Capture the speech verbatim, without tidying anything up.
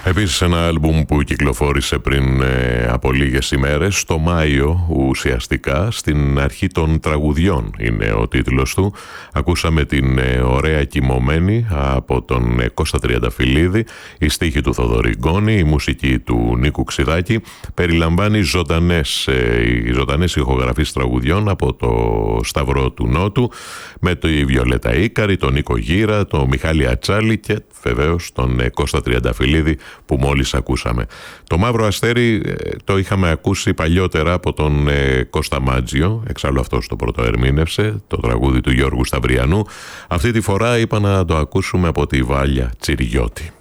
Επίσης ένα άλμπουμ που κυκλοφόρησε πριν ε, από λίγες ημέρες, το Μάιο ουσιαστικά, στην αρχή των τραγουδιών είναι ο τίτλος του. Ακούσαμε την ε, ωραία Κοιμωμένη από τον ε, Κώστα Τριανταφυλλίδη, η στίχη του Θοδωρή Γκόνη, η μουσική του Νίκου Ξιδάκη. Περιλαμβάνει ζωντανές, ε, ζωντανές ηχογραφίες τραγουδιών από το Σταυρό του Νότου, με τη Βιολέτα Ίκαρη, τον Νίκο Γύρα, τον Μιχάλη Ατσάλη και βεβαίως τον ε, Κώστα Τριανταφυλλίδη που μόλις ακούσαμε. Το Μαύρο Αστέρι ε, το είχαμε ακούσει παλιότερα από τον ε, Κώστα Μάτζιο, εξάλλου αυτός το πρώτο ερμήνευσε, το τραγούδι του Γιώργου Σταυριανού. Αυτή τη φορά είπα να το ακούσουμε από τη Βάλια Τσιριώτη.